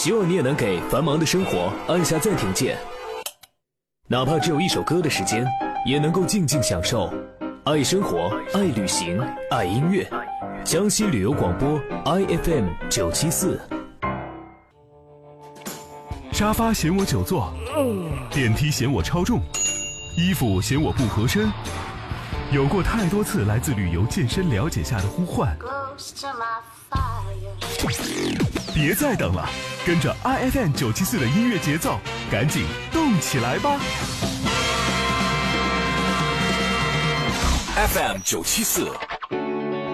希望你也能给繁忙的生活按下暂停键，哪怕只有一首歌的时间，也能够静静享受。爱生活，爱旅行，爱音乐。江西旅游广播 IFM 974。 沙发嫌我久坐，电梯嫌我超重，衣服嫌我不合身。有过太多次来自旅游健身了解下的呼唤，别再等了，跟着 IFM 974的音乐节奏，赶紧动起来吧。 FM 974